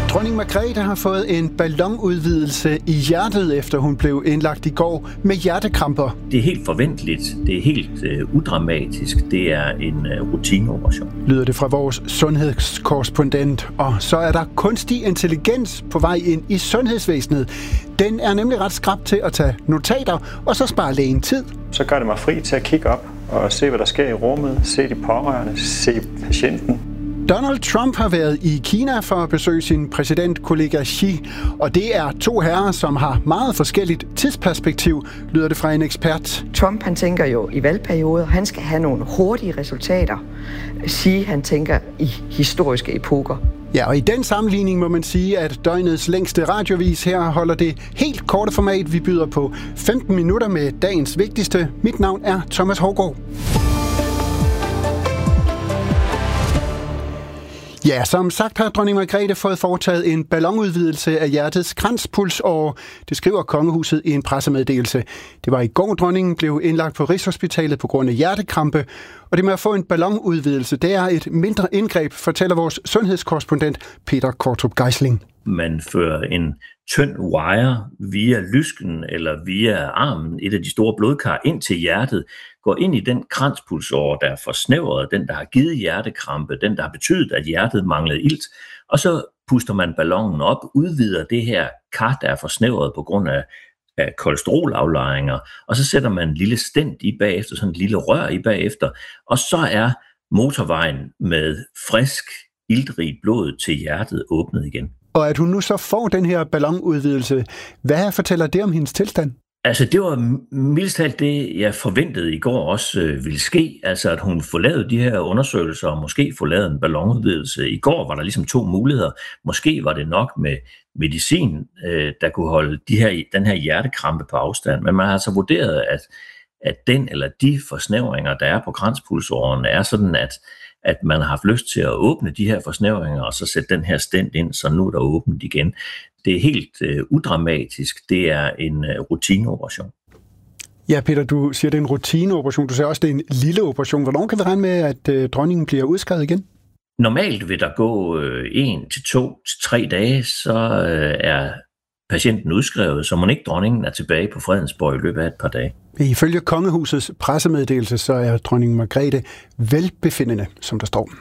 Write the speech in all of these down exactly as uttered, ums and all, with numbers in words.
Dronning Margrethe har fået en ballonudvidelse i hjertet, efter hun blev indlagt i går med hjertekramper. Det er helt forventeligt. Det er helt øh, udramatisk. Det er en øh, rutineoperation. Lyder det fra vores sundhedskorrespondent. Og så er der kunstig intelligens på vej ind i sundhedsvæsenet. Den er nemlig ret skrap til at tage notater, og så spare lægen tid. Så gør det mig fri til at kigge op og se, hvad der sker i rummet, se de pårørende, se patienten. Donald Trump har været i Kina for at besøge sin præsidentkollega Xi, og det er to herrer, som har meget forskelligt tidsperspektiv, lyder det fra en ekspert. Trump, han tænker jo i valgperioder, han skal have nogle hurtige resultater. Xi, han tænker i historiske epoker. Ja, og i den sammenligning må man sige, at døgnets længste radiovis her holder det helt korte format. Vi byder på femten minutter med dagens vigtigste. Mit navn er Thomas Hougaard. Ja, som sagt har dronning Margrethe fået foretaget en ballonudvidelse af hjertets kranspulsåre. Det skriver kongehuset i en pressemeddelelse. Det var i går, dronningen blev indlagt på Rigshospitalet på grund af hjertekrampe. Og det med at få en ballonudvidelse, det er et mindre indgreb, fortæller vores sundhedskorrespondent Peter Kortrup Geisling. Man fører en tynd wire via lysken eller via armen, et af de store blodkar, ind til hjertet, går ind i den kranspulsåre, der er forsnævret, den, der har givet hjertekrampe, den, der har betydet, at hjertet manglede ilt, og så puster man ballonen op, udvider det her kar, der er forsnævret på grund af, af kolesterolaflejringer, og så sætter man en lille stent i bagefter, sådan en lille rør i bagefter, og så er motorvejen med frisk, iltrigt blod til hjertet åbnet igen. Og at hun nu så får den her ballonudvidelse, hvad fortæller det om hendes tilstand? Altså, det var mildest talt det, jeg forventede i går også øh, ville ske. Altså, at hun får lavet de her undersøgelser, og måske får lavet en ballonudvidelse. I går var der ligesom to muligheder. Måske var det nok med medicin, øh, der kunne holde de her, den her hjertekrampe på afstand. Men man har altså vurderet, at, at den eller de forsnævringer, der er på kranspulsåren, er sådan, at at man har haft lyst til at åbne de her forsnævringer, og så sætte den her stent ind, så nu er der åbent igen. Det er helt øh, udramatisk. Det er en øh, rutineoperation. Ja, Peter, du siger, det er en rutineoperation. Du siger også, det er en lille operation. Hvornår kan vi regne med, at øh, dronningen bliver udskrevet igen? Normalt vil der gå øh, en til to til tre dage, så øh, er patienten udskrevet, så mon ikke dronningen er tilbage på Fredensborg i løbet af et par dage. Ifølge kongehusets pressemeddelelse, så er dronning Margrethe velbefindende, som der står.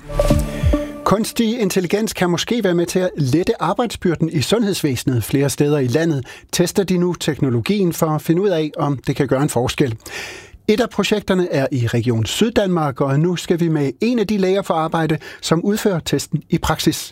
Kunstig intelligens kan måske være med til at lette arbejdsbyrden i sundhedsvæsenet. Flere steder i landet tester de nu teknologien for at finde ud af, om det kan gøre en forskel. Et af projekterne er i Region Syddanmark, og nu skal vi med en af de læger på arbejde, som udfører testen i praksis.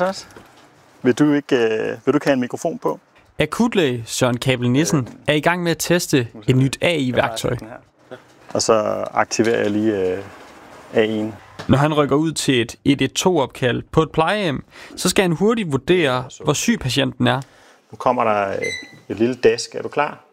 Vil du ikke, vil du ikke have en mikrofon på? Akutlæge Søren Kabel Nissen er i gang med at teste et nyt A I-værktøj. Og så aktiverer jeg lige A I'en. Når han rykker ud til et et et to-opkald på et plejehjem, så skal han hurtigt vurdere, hvor syg patienten er. Nu kommer der et lille dask. Er du klar?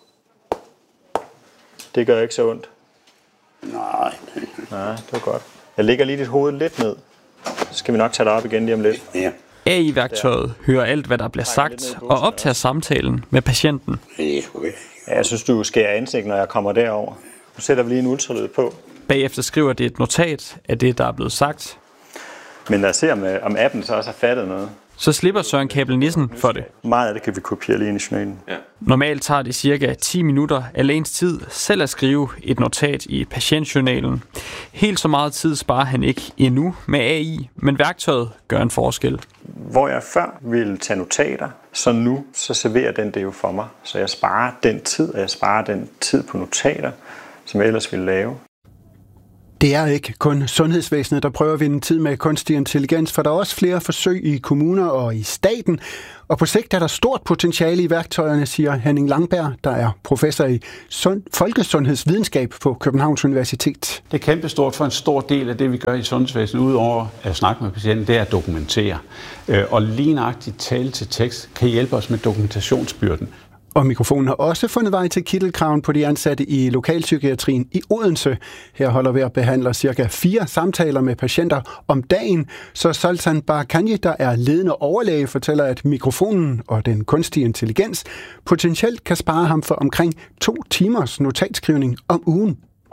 Det gør ikke så ondt. Nej. Nej, det var godt. Jeg lægger lige dit hoved lidt ned. Så skal vi nok tage dig op igen lige om lidt. Ja. A I-værktøjet hører alt, hvad der bliver sagt, og optager samtalen med patienten. Ja, jeg synes, du skærer ansigt, når jeg kommer derover. Nu sætter vi lige en ultralyd på. Bagefter skriver det et notat af det, der er blevet sagt. Men lad os se, om, om appen så også har fattet noget. Så slipper Søren Kabel Nissen for det. Meget af det kan vi kopiere lige ind i journalen. Ja. Normalt tager det cirka ti minutter af lægens tid selv at skrive et notat i patientjournalen. Helt så meget tid sparer han ikke endnu med A I, men værktøjet gør en forskel. Hvor jeg før ville tage notater, så nu så serverer den det jo for mig. Så jeg sparer den tid, og jeg sparer den tid på notater, som jeg ellers ville lave. Det er ikke kun sundhedsvæsenet, der prøver at vinde tid med kunstig intelligens, for der er også flere forsøg i kommuner og i staten. Og på sigt er der stort potentiale i værktøjerne, siger Henning Langberg, der er professor i sund- folkesundhedsvidenskab på Københavns Universitet. Det er kæmpestort for en stor del af det, vi gør i sundhedsvæsenet, udover at snakke med patienten, det er at dokumentere. Og lige nøjagtigt tale til tekst kan hjælpe os med dokumentationsbyrden. Og mikrofonen har også fundet vej til kittelkraven på de ansatte i lokalpsykiatrien i Odense. Her holder vi at behandle cirka fire samtaler med patienter om dagen. Så Sultan Barakani, der er ledende overlæge, fortæller, at mikrofonen og den kunstige intelligens potentielt kan spare ham for omkring to timers notatskrivning om ugen.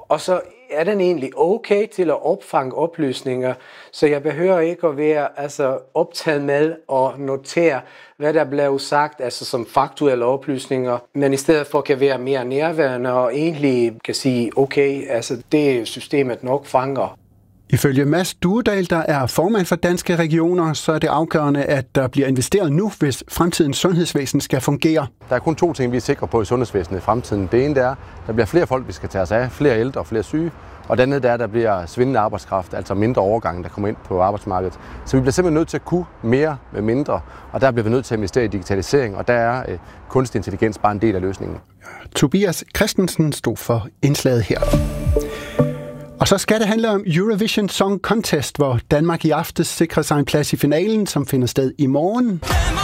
og så er den egentlig okay til at opfange oplysninger, så jeg behøver ikke at være altså, optaget med og notere, hvad der blev sagt, altså som faktuelle oplysninger, men i stedet for kan være mere nærværende og egentlig kan sige, okay, altså det systemet nok fanger. Ifølge Mads Duedal, der er formand for Danske Regioner, så er det afgørende, at der bliver investeret nu, hvis fremtidens sundhedsvæsen skal fungere. Der er kun to ting, vi er sikre på i sundhedsvæsenet i fremtiden. Det ene er, at der bliver flere folk, vi skal tage os af, flere ældre og flere syge. Og det andet er, at der bliver svindende arbejdskraft, altså mindre overgang, der kommer ind på arbejdsmarkedet. Så vi bliver simpelthen nødt til at kunne mere med mindre, og der bliver vi nødt til at investere i digitalisering, og der er øh, kunstig intelligens bare en del af løsningen. Tobias Christensen stod for indslaget her. Og så skal det handle om Eurovision Song Contest, hvor Danmark i aftes sikrer sig en plads i finalen, som finder sted i morgen.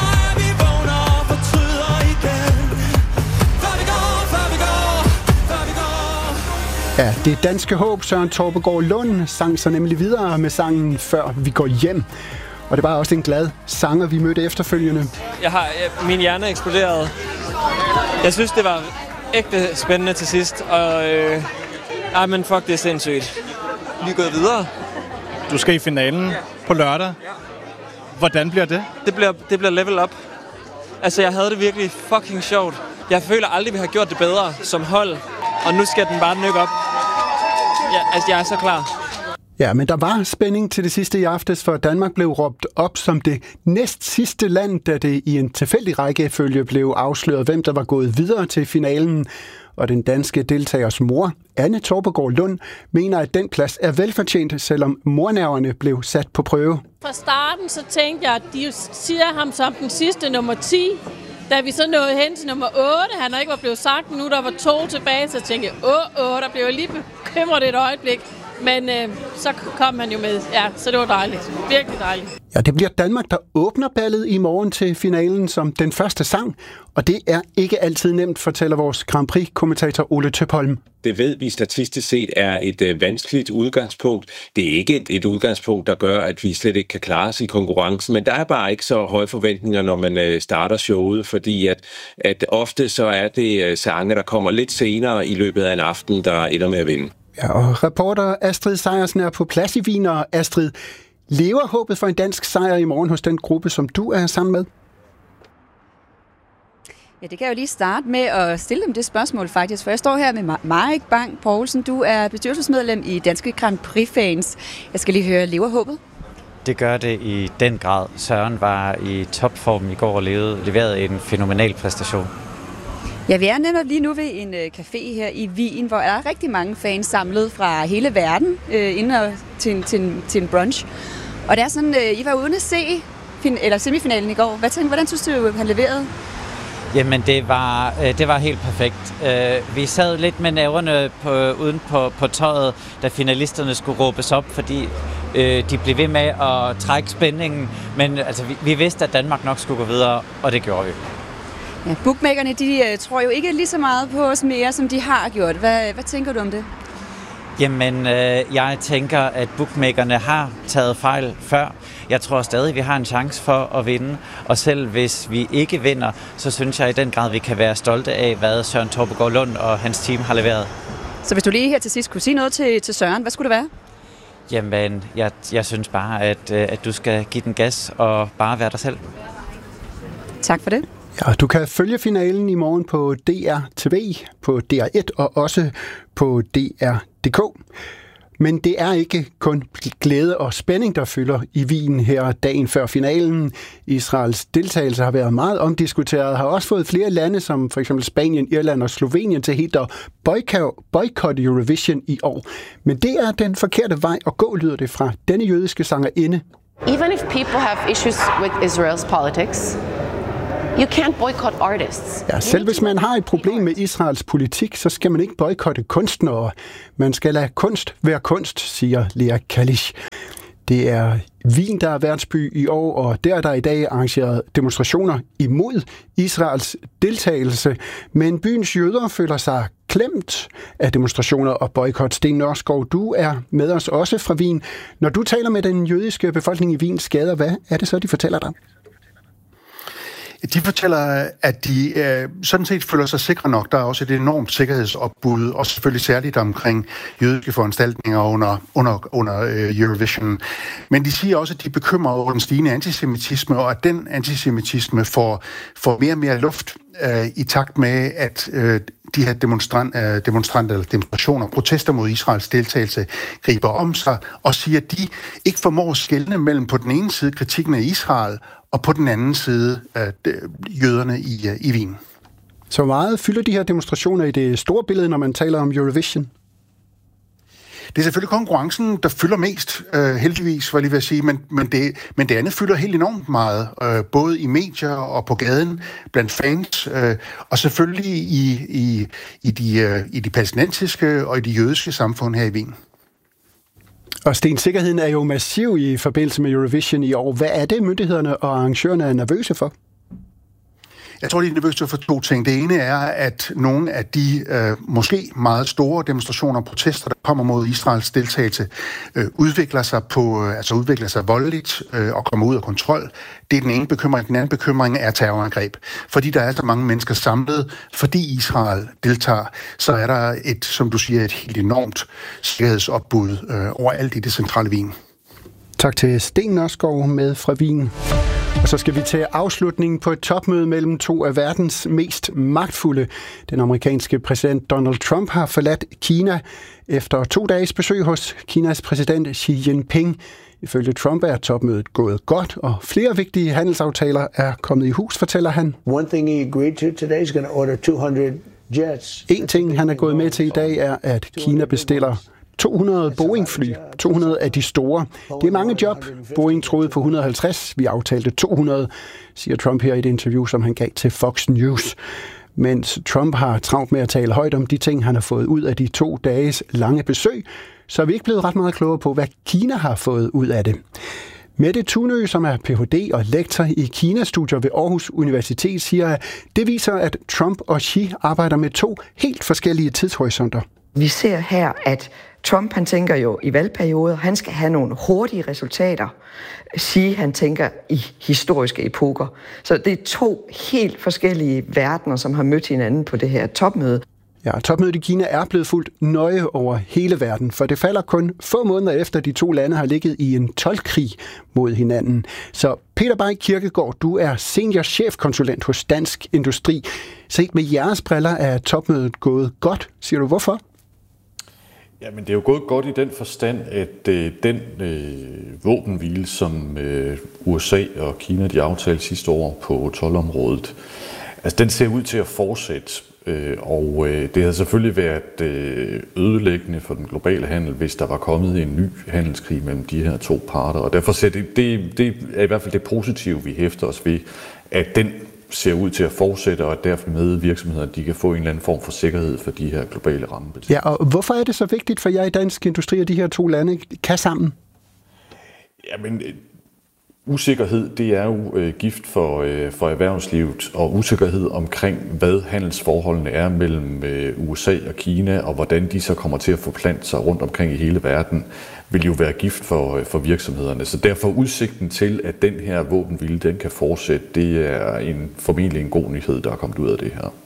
Ja, det danske håb, Søren Torpegaard Lund, sang så nemlig videre med sangen Før vi går hjem. Og det var også en glad sanger, vi mødte efterfølgende. Jeg har, min hjerne eksploderet. Jeg synes, det var ægte spændende til sidst, og øh, ej, men fuck, det er sindssygt. Vi er gået videre. Du skal i finalen på lørdag. Hvordan bliver det? Det bliver, det bliver level up. Altså, jeg havde det virkelig fucking sjovt. Jeg føler aldrig, vi har gjort det bedre som hold, og nu skal den bare nykke op. Ja, altså, jeg er så klar. Ja, men der var spænding til det sidste i aftes, for Danmark blev råbt op som det næst sidste land, da det i en tilfældig rækkefølge blev afsløret, hvem der var gået videre til finalen. Og den danske deltagers mor, Anne Torpegaard Lund, mener, at den plads er velfortjent, selvom mornerverne blev sat på prøve. Fra starten så tænkte jeg, at de siger ham som den sidste nummer ti. Da vi så nåede hen til nummer otte, han er ikke var blevet sagt, nu der var to tilbage, så tænkte jeg, åh, åh, der blev jeg lige bekymret et øjeblik. Men øh, så kom han jo med, ja, så det var dejligt. Virkelig dejligt. Ja, det bliver Danmark, der åbner ballet i morgen til finalen som den første sang. Og det er ikke altid nemt, fortæller vores Grand Prix-kommentator Ole Tøpholm. Det ved vi statistisk set er et øh, vanskeligt udgangspunkt. Det er ikke et, et udgangspunkt, der gør, at vi slet ikke kan klare os i konkurrencen. Men der er bare ikke så høje forventninger, når man øh, starter showet, fordi at, at ofte så er det øh, sange, der kommer lidt senere i løbet af en aften, der ender med at vinde. Ja, og reporter Astrid Sejersen er på plads i Wien, og Astrid, lever håbet for en dansk sejr i morgen hos den gruppe, som du er sammen med? Ja, det kan jeg jo lige starte med at stille dem det spørgsmål faktisk, for jeg står her med Marek Bang Poulsen. Du er bestyrelsesmedlem i Danske Grand Prix-fans. Jeg skal lige høre, lever håbet? Det gør det i den grad. Søren var i topform i går og levede, leverede en fænomenal præstation. Ja, vi er netop lige nu ved en øh, café her i Wien, hvor der er rigtig mange fans samlet fra hele verden øh, inde til, en, til, en, til en brunch. Og det er sådan, øh, I var ude at se fin- eller semifinalen i går. Hvad tænkte, hvordan synes du, han leverede? Jamen, det var, øh, det var helt perfekt. Øh, vi sad lidt med nerverne på, uden på, på tøjet, da finalisterne skulle råbes op, fordi øh, de blev ved med at trække spændingen. Men altså, vi, vi vidste, at Danmark nok skulle gå videre, og det gjorde vi. Ja, bookmakerne, de uh, tror jo ikke lige så meget på os mere, som de har gjort. Hvad, hvad tænker du om det? Jamen, øh, jeg tænker, at bookmakerne har taget fejl før. Jeg tror stadig, vi har en chance for at vinde. Og selv hvis vi ikke vinder, så synes jeg i den grad, vi kan være stolte af, hvad Søren Torpegaard Lund og hans team har leveret. Så hvis du lige her til sidst kunne sige noget til, til Søren, hvad skulle det være? Jamen, jeg, jeg synes bare, at, at du skal give den gas og bare være dig selv. Tak for det. Ja, du kan følge finalen i morgen på D R T V, på D R et og også på D R punktum D K. Men det er ikke kun glæde og spænding, der fylder i Wien her dagen før finalen. Israels deltagelse har været meget omdiskuteret, har også fået flere lande, som for eksempel Spanien, Irland og Slovenien, til helt at boykotte Eurovision i år. Men det er den forkerte vej at gå, lyder det fra denne jødiske sangerinde. Even if people have issues with Israel's politics, you can't boycott artists. Ja, selv hvis man har et problem med Israels politik, så skal man ikke boykotte kunstnere. Man skal lade kunst være kunst, siger Lea Kalish. Det er Wien, der er værtsby i år, og der er der i dag arrangeret demonstrationer imod Israels deltagelse. Men byens jøder føler sig klemt af demonstrationer og boykot. Sten Nørskov, du er med os også fra Wien. Når du taler med den jødiske befolkning i Wien, skader, hvad er det så, de fortæller dig? De fortæller, at de øh, sådan set føler sig sikre nok. Der er også et enormt sikkerhedsopbud, og selvfølgelig særligt omkring jødiske foranstaltninger under, under, under øh, Eurovision. Men de siger også, at de er bekymrede over den stigende antisemitisme, og at den antisemitisme får, får mere og mere luft øh, i takt med, at øh, de her demonstrant, øh, demonstranter eller demonstrationer, protester mod Israels deltagelse, griber om sig og siger, at de ikke formår at skelne mellem på den ene side kritikken af Israel, og på den anden side øh, jøderne i, øh, i Wien. Så meget fylder de her demonstrationer i det store billede, når man taler om Eurovision? Det er selvfølgelig konkurrencen, der fylder mest, øh, heldigvis, var jeg lige ved at sige, men, men, det, men det andet fylder helt enormt meget, øh, både i medier og på gaden, blandt fans, øh, og selvfølgelig i, i, i, de, øh, i de palæstinensiske og i de jødiske samfund her i Wien. Og Sten, sikkerheden er jo massiv i forbindelse med Eurovision i år. Hvad er det, myndighederne og arrangørerne er nervøse for? Jeg tror, de er nervøse for to ting. Det ene er, at nogle af de øh, måske meget store demonstrationer og protester, der kommer mod Israels deltagelse, øh, udvikler sig på, øh, altså udvikler sig voldeligt øh, og kommer ud af kontrol. Det er den ene bekymring. Den anden bekymring er terrorangreb. Fordi der er så mange mennesker samlet, fordi Israel deltager, så er der et, som du siger, et helt enormt sikkerhedsopbud øh, overalt i det centrale Wien. Tak til Sten Nørskov med fra Wien. Og så skal vi til afslutningen på et topmøde mellem to af verdens mest magtfulde. Den amerikanske præsident Donald Trump har forladt Kina efter to dages besøg hos Kinas præsident Xi Jinping. Ifølge Trump er topmødet gået godt, og flere vigtige handelsaftaler er kommet i hus, fortæller han. One thing he agreed to today is going to order two hundred jets. En ting, han er gået med til i dag, er, at Kina bestiller to hundrede Boeing-fly, to hundrede af de store. Det er mange job. Boeing troede på et hundrede og halvtreds. Vi aftalte to hundrede, siger Trump her i et interview, som han gav til Fox News. Mens Trump har travlt med at tale højt om de ting, han har fået ud af de to dages lange besøg, så er vi ikke blevet ret meget klogere på, hvad Kina har fået ud af det. Mette Tunø, som er P H D og lektor i Kina-studier ved Aarhus Universitet, siger, at det viser, at Trump og Xi arbejder med to helt forskellige tidshorisonter. Vi ser her, at Trump, han tænker jo i valgperioder, han skal have nogle hurtige resultater. Xi, han tænker i historiske epoker. Så det er to helt forskellige verdener, som har mødt hinanden på det her topmøde. Ja, topmødet i Kina er blevet fulgt nøje over hele verden, for det falder kun få måneder efter, de to lande har ligget i en toldkrig mod hinanden. Så Peter Bay Kirkegaard, du er senior chefkonsulent hos Dansk Industri. Set med jeres briller er topmødet gået godt. Siger du hvorfor? Ja, men det er jo gået godt i den forstand, at øh, den øh, våbenhvile, som øh, U S A og Kina de aftalte sidste år på toldområdet, altså den ser ud til at fortsætte. Øh, og øh, det havde selvfølgelig været øh, ødelæggende for den globale handel, hvis der var kommet en ny handelskrig mellem de her to parter. Og derfor ser det, det, det er i hvert fald det positive, vi hæfter os ved, at den ser ud til at fortsætte, og at derfor med virksomheder, de kan få en eller anden form for sikkerhed for de her globale rammebetingelser. Ja, og hvorfor er det så vigtigt for jer i Dansk Industri, at de her to lande kan sammen? Jamen, usikkerhed, det er jo øh, gift for, øh, for erhvervslivet, og usikkerhed omkring, hvad handelsforholdene er mellem øh, U S A og Kina, og hvordan de så kommer til at forplante sig rundt omkring i hele verden, vil jo være gift for, øh, for virksomhederne. Så derfor udsigten til, at den her våbenhvile, den kan fortsætte, det er en, formentlig en god nyhed, der er kommet ud af det her.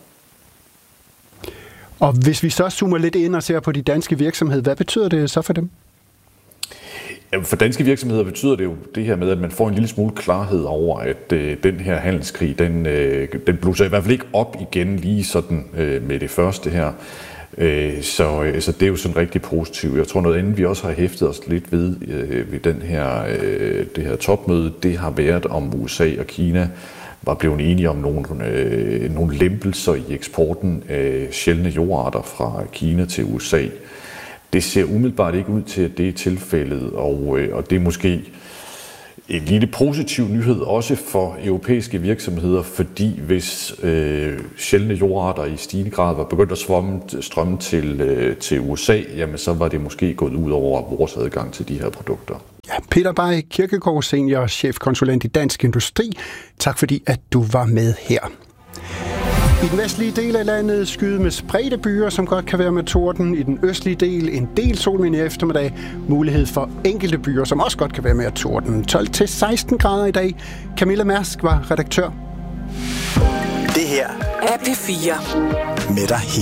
Og hvis vi så zoomer lidt ind og ser på de danske virksomheder, hvad betyder det så for dem? For danske virksomheder betyder det jo det her med, at man får en lille smule klarhed over, at øh, den her handelskrig, den, øh, den blusser i hvert fald ikke op igen lige sådan øh, med det første her. Øh, så, øh, så det er jo sådan rigtig positivt. Jeg tror noget andet, vi også har hæftet os lidt ved øh, ved den her, øh, det her topmøde, det har været om U S A og Kina var blevet enige om nogle, øh, nogle lempelser i eksporten af sjældne jordarter fra Kina til U S A. Det ser umiddelbart ikke ud til, at det er tilfældet, og, øh, og det er måske en lille positiv nyhed også for europæiske virksomheder, fordi hvis øh, sjældne jordarter i stigende grad var begyndt at strømme, strømme til, øh, til U S A, jamen så var det måske gået ud over vores adgang til de her produkter. Ja, Peter Bay Kirkegaard, senior chefkonsulent i Dansk Industri. Tak fordi, at du var med her. I den vestlige del af landet skyde med spredte byer, som godt kan være med torden. I den østlige del en del sol, men i eftermiddag mulighed for enkelte byer, som også godt kan være med torden. tolv til seksten grader i dag. Camilla Mærsk var redaktør. Det her er P fire. med dig